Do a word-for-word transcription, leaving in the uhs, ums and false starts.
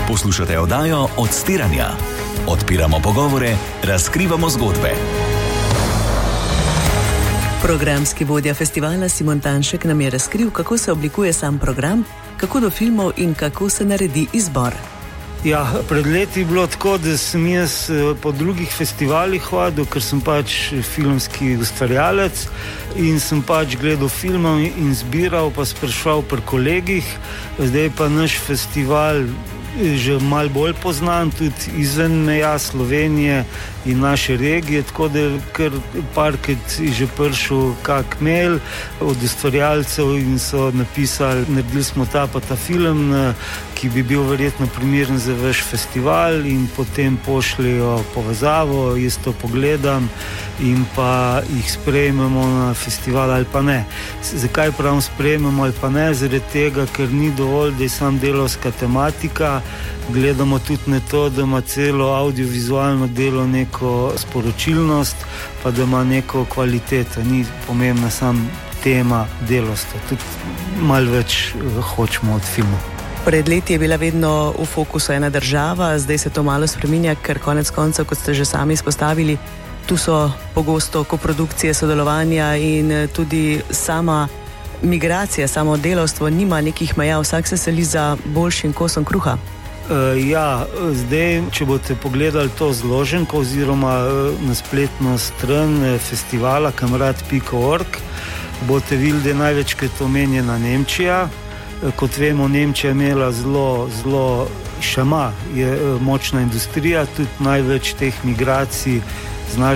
Poslušate oddajo Odstiranja. Odpiramo pogovore, razkrivamo zgodbe. Programski vodja festivala Simon Tanšek nam je razkril, kako se oblikuje sam program, kako do filmov in kako se naredi izbor. Ja, pred leti je bilo tako, da sem jaz po drugih festivalih hodil, ker sem pač filmski ustvarjalec in sem pač gledal filmov in zbiral, pa spraševal pri kolegih. Zdaj pa naš festival že malo bolj poznan tudi izven meja Slovenije in naše regije, tako da kar parkrat je že prišel kak mail od ustvarjalcev in so napisali, naredili smo ta pa ta film, ki bi bil verjetno primeren za vaš festival, in potem pošljajo povezavo, jaz to pogledam in pa jih sprejmemo na festival ali pa ne. Zakaj pravim sprejmemo ali pa ne? Zaradi tega, ker ni dovolj, da je sam delovska tematika. Gledamo tudi na to, da ima celo audiovizualno delo neko sporočilnost, pa da ima neko kvaliteto. Ni pomembna sam tema delostva, tudi malo več hočemo od filmov. Pred leti je bila vedno v fokusu ena država, zdaj se to malo spreminja, ker konec koncev, kot ste že sami izpostavili, tu so pogosto koprodukcije, sodelovanja in tudi sama migracija, samo delavstvo nima nekih meja, vsak se seli za boljšim kosom kruha. Uh, ja, zdaj, če boste pogledali to zloženko oziroma na spletno stran festivala kamrad pika org, boste videli, da je največkrat omenjena Nemčija. Kot vemo, Nemčija je imela zelo, zelo šama, je močna industrija, tudi največ teh migracij z